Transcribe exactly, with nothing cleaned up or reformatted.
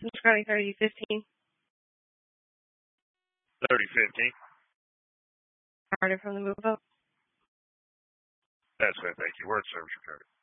Central County thirty fifteen. thirty fifteen. Started from the move up. That's it. Thank you. Word service recovered.